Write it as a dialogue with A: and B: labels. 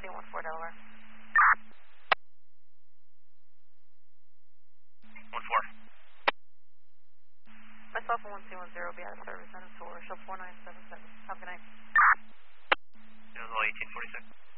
A: 1C14 Delaware.
B: 1-4.
A: Myself and 1C10 will be out of service on a tour. Show 4977. Have a good night.
B: It was all 1846.